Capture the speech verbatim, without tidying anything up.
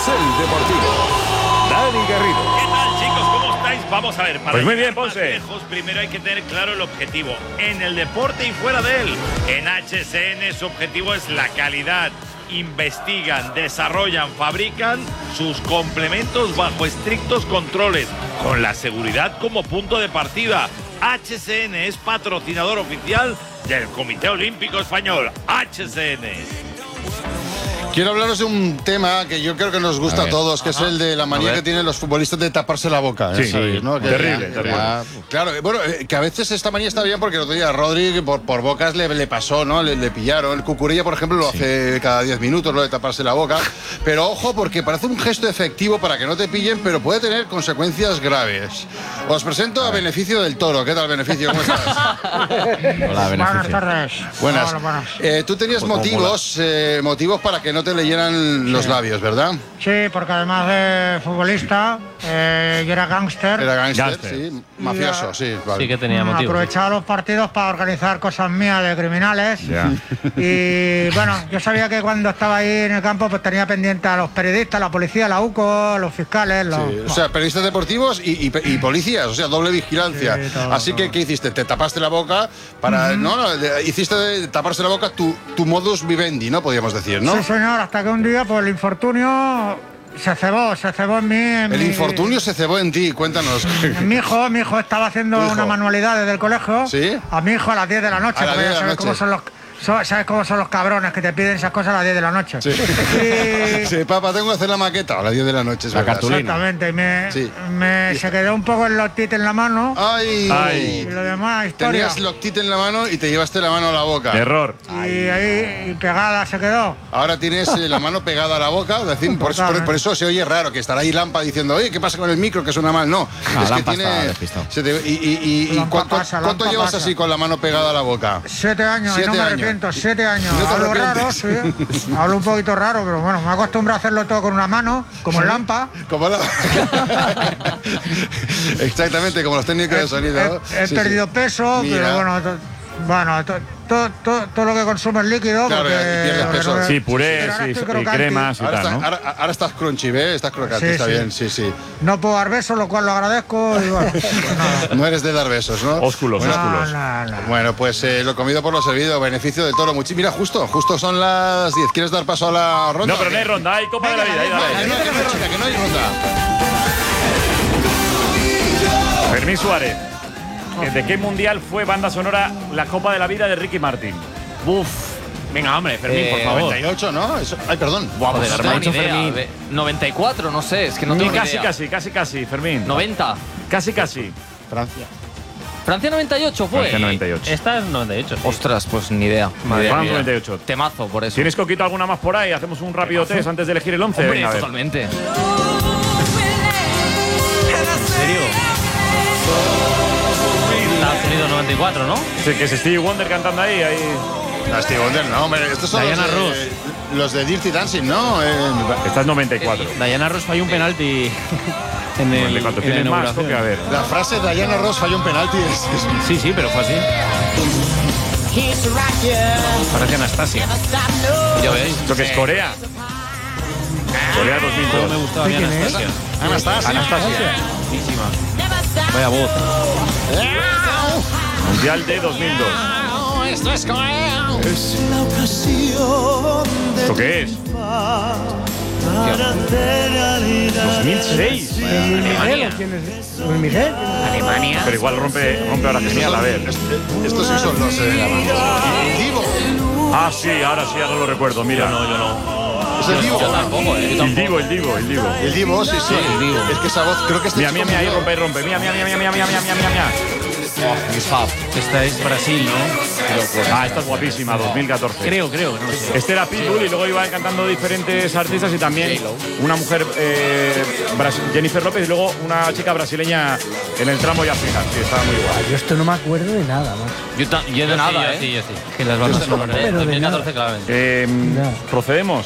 Carrusel Deportivo. Dani Garrido. ¿Qué tal, chicos? ¿Cómo estáis? Vamos a ver, para pues muy llegar bien, Ponce. más lejos, primero hay que tener claro el objetivo en el deporte y fuera de él. En H S N su objetivo es la calidad. Investigan, desarrollan, fabrican sus complementos bajo estrictos controles, con la seguridad como punto de partida. H S N es patrocinador oficial del Comité Olímpico Español. H S N. Quiero hablaros de un tema que yo creo que nos gusta a, a todos, que Ajá. es el de la manía que tienen los futbolistas de taparse la boca. Sí, ¿sabéis, no? Que, terrible, que, terrible. Ya, claro, bueno, que a veces esta manía está bien porque el otro día a Rodri por, por bocas le, le pasó, ¿no? Le, le pillaron. El Cucurella, por ejemplo, lo sí. hace cada diez minutos, lo de taparse la boca. Pero ojo, porque parece un gesto efectivo para que no te pillen, pero puede tener consecuencias graves. Os presento a, a Beneficio del Toro. ¿Qué tal, Beneficio? ¿Cómo estás? Hola, Beneficio. Buenas tardes. Buenas. Hola, buenas. Eh, tú tenías pues motivos, eh, motivos para que no te leyeran los sí. labios, ¿verdad? Sí, porque además de futbolista, eh, yo era gángster. Era gángster, sí. Mafioso, sí. Vale. Sí que tenía motivos. Aprovechaba los partidos para organizar cosas mías de criminales. Yeah. Y bueno, yo sabía que cuando estaba ahí en el campo, pues tenía pendiente a los periodistas, la policía, la U C O, los fiscales. Los... Sí. O sea, periodistas deportivos y, y, y policías, o sea, doble vigilancia. Sí, todo, Así todo. que, ¿qué hiciste? Te tapaste la boca para. Uh-huh. No, no, hiciste de taparse la boca tu, tu modus vivendi, ¿no? Podríamos decir, ¿no? Sí, señor, hasta que un día, pues el infortunio se cebó, se cebó en mí. En el mi... infortunio se cebó en ti, cuéntanos. Mi hijo, mi hijo estaba haciendo una manualidad desde el colegio. ¿Sí? A mi hijo a las diez de la noche, porque ya sabes cómo son los. ¿Sabes cómo son los cabrones que te piden esas cosas a las diez de la noche? Sí. Y... sí, papá, tengo que hacer la maqueta a las diez de la noche. Es la verdad. cartulina. Exactamente. Me, sí. me se quedó un poco el loctite en la mano. ¡Ay! Ay. Y lo demás, historia. Tenías loctite en la mano y te llevaste la mano a la boca. Error. Y Ay. ahí y pegada se quedó. Ahora tienes eh, la mano pegada a la boca. Decir, por, por, por eso se oye raro, que estará ahí Lampa diciendo, oye, ¿qué pasa con el micro? Que suena mal. No, no es que tiene... Se te, y y, y, y ¿cuánto, pasa, ¿cuánto llevas pasa. así con la mano pegada a la boca? Siete años, siete no me años. arrepiento, siete años. ¿No Hablo raro, sí. Hablo un poquito raro, pero bueno, me acostumbro a hacerlo todo con una mano, como el Lampa. Como la... Exactamente, como los técnicos de sonido. He, he sí, perdido sí. peso, Mira. pero bueno, to, bueno, to, todo, todo, todo lo que consumo es líquido. Claro, porque, pierdes peso. No, sí, purés y, y cremas y ahora tal, está, ¿no? ahora, ahora estás crunchy, ¿ves? Estás crocante, sí, está sí. bien, sí, sí. No puedo dar besos, lo cual lo agradezco. Y bueno, no. no eres de dar besos, ¿no? Ósculos, no, ósculos. No, no. Bueno, pues eh, lo comido por lo servido, Beneficio del Toro. Muchi Mira, justo, justo son las diez. ¿Quieres dar paso a la ronda? No, pero no hay ronda, hay Copa Venga, de la Vida. Ahí, no, dale. No, que no hay ronda, que no hay ronda. Fermín Suárez. ¿De qué mundial fue banda sonora la Copa de la Vida de Ricky Martin? Uf. Venga, hombre, Fermín, eh, por favor. noventa y ocho, ¿no? Eso... Ay, perdón. Guau, pues no tengo ni idea. Fermín. noventa y cuatro, no sé, es que no tengo ni casi, idea. Casi, casi, casi, Fermín. noventa. Casi, casi. Francia. ¿Francia noventa y ocho fue? Francia noventa y ocho. Esta es noventa y ocho. Sí. Ostras, pues ni idea. Francia noventa y ocho. Temazo, por eso. ¿Tienes, Coquito, alguna más por ahí? Hacemos un rápido ¿Temazo? test antes de elegir el once. Hombre, Venga, totalmente. ¿En serio? Estados Unidos noventa y cuatro, ¿no? Sí, que es Stevie Wonder cantando ahí. ahí. No, Stevie Wonder, no, hombre. Estos son Diana los de, Ross. los de Dirty Dancing, ¿no? Eh, Esta es noventa y cuatro. Eh, Diana Ross falló un penalti en el. noventa y cuatro. ¿Tienes más? Toque, a ver. La frase de Diana Ross falló un penalti. Es, es... Sí, sí, pero fue así. Parece Anastasia. ¿Ya veis? Esto que es Corea. Corea dos mil dos. Me gustaba a mí Anastasia. Anastasia. Anastasia. Buenísima. Vaya voz. Mundial de dos mil dos. Esto es Corea. Es... ¿Esto qué es? dos mil seis. Alemania. Miguel. Alemania. Pero igual rompe, rompe ahora genial, a ver. Estos sí son los. Eh, el Divo. Ah, sí, ahora sí, ahora lo recuerdo. Mira, yo no, yo no. Es el Divo. Yo tampoco, eh. Yo el Divo, el Divo, el Divo. El Divo, sí, sí. El Divo. Es que esa voz, creo que este. Mira, mira, mira, ahí rompe, ahí rompe. Mira, mira, mira, mira, mira, mira, mira, mira, mira. Oh, esta es Brasil, ¿no? Ah, esta es guapísima, dos mil catorce. Creo, creo, no lo sé. Este era Pitbull y luego iban cantando diferentes artistas y también una mujer, eh, Jennifer López, y luego una chica brasileña en el tramo ya final. Sí, estaba muy guay. Yo esto no me acuerdo de nada, más. Yo, ta, yo de yo nada, sí, ¿eh? Sí, yo sí. Que las bandas sonoras. Pero dos mil catorce, claramente. Eh, procedemos.